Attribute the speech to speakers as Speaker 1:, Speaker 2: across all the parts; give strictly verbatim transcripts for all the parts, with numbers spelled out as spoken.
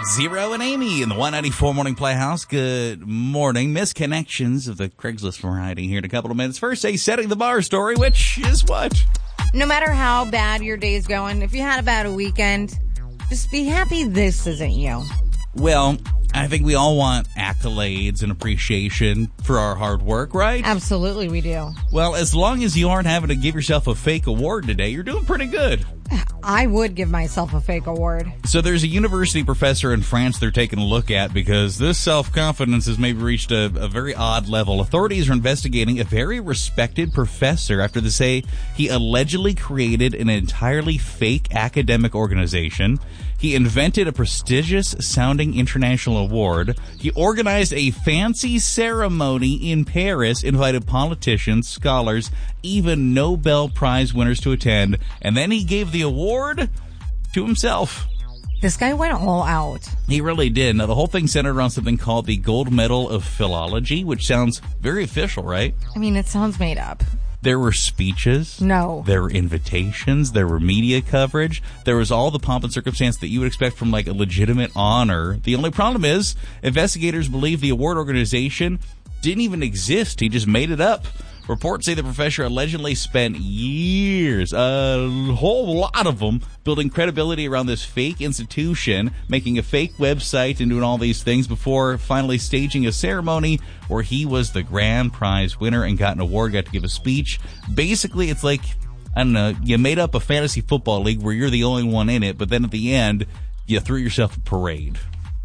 Speaker 1: Zero and Amy in the one ninety-four Morning Playhouse. Good morning. Misconnections of the Craigslist variety here in a couple of minutes. First, a setting the bar story, which is what?
Speaker 2: No matter how bad your day's going, if you had a bad weekend, just be happy this isn't you.
Speaker 1: Well, I think we all want accolades and appreciation for our hard work, right?
Speaker 2: Absolutely we do.
Speaker 1: Well, as long as you aren't having to give yourself a fake award today, you're doing pretty good.
Speaker 2: I would give myself a fake award.
Speaker 1: So there's a university professor in France they're taking a look at because this self-confidence has maybe reached a, a very odd level. Authorities are investigating a very respected professor after they say he allegedly created an entirely fake academic organization. He invented a prestigious-sounding international award. He organized a fancy ceremony in Paris, invited politicians, scholars, even Nobel Prize winners to attend, and then he gave the award to himself.
Speaker 2: This guy went all out.
Speaker 1: He really did. Now, the whole thing centered around something called the Gold Medal of Philology, which sounds very official, right?
Speaker 2: I mean, it sounds made up.
Speaker 1: There were speeches.
Speaker 2: No.
Speaker 1: There were invitations. There were media coverage. There was all the pomp and circumstance that you would expect from, like, a legitimate honor. The only problem is investigators believe the award organization didn't even exist. He just made it up. Reports say the professor allegedly spent years, a whole lot of them, building credibility around this fake institution, making a fake website and doing all these things before finally staging a ceremony where he was the grand prize winner and got an award, got to give a speech. Basically, it's like, I don't know, you made up a fantasy football league where you're the only one in it, but then at the end, you threw yourself a parade.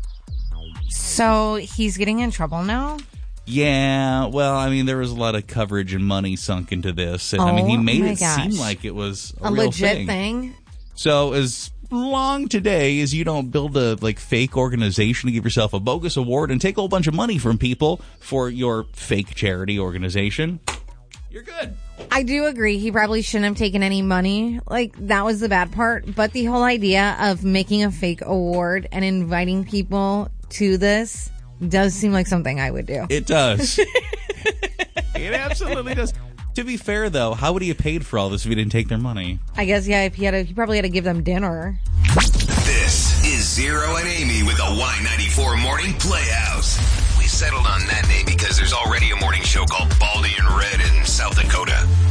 Speaker 2: So he's getting in trouble now?
Speaker 1: Yeah, well, I mean, there was a lot of coverage and money sunk into this. And,
Speaker 2: oh,
Speaker 1: I mean, he made
Speaker 2: my
Speaker 1: it
Speaker 2: gosh.
Speaker 1: seem like it was a,
Speaker 2: a
Speaker 1: real
Speaker 2: legit
Speaker 1: thing.
Speaker 2: thing.
Speaker 1: So as long today as you don't build a like fake organization to give yourself a bogus award and take a whole bunch of money from people for your fake charity organization, you're good.
Speaker 2: I do agree. He probably shouldn't have taken any money. Like, that was the bad part. But the whole idea of making a fake award and inviting people to this does seem like something I would do.
Speaker 1: It does. It absolutely does. To be fair, though, how would he have paid for all this if he didn't take their money?
Speaker 2: I guess, yeah, if he had, a, he probably had to give them dinner.
Speaker 3: This is Zero and Amy with the Y ninety-four Morning Playhouse. We settled on that name because there's already a morning show called Baldy and Red in South Dakota.